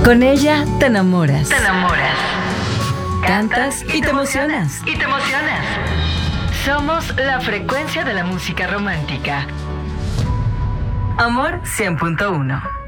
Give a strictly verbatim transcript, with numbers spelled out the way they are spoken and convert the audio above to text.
Con ella te enamoras. Te enamoras. Cantas y te emocionas. Y te emocionas. Somos la frecuencia de la música romántica. Amor cien punto uno.